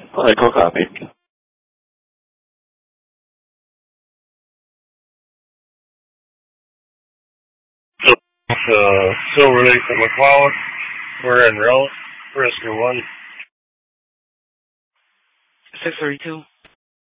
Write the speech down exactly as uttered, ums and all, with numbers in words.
Echo copy. So, uh, Silver Lake at McCloud. We're in route. Rescue one. six thirty-two.